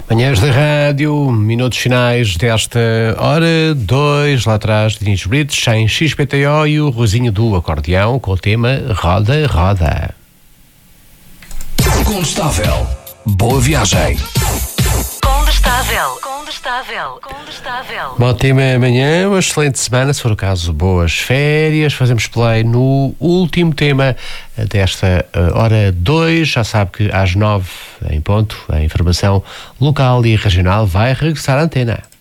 Manhãs da Rádio, minutos finais desta hora, 2, lá atrás, Dinis Brites, sem XPTO e o Rosinho do Acordeão, com o tema Roda, Roda. Condestável. Boa viagem. Condestável. Bom tema amanhã, uma excelente semana, se for o caso, boas férias. Fazemos play no último tema desta hora 2. Já sabe que às 9 em ponto, a informação local e regional vai regressar à antena.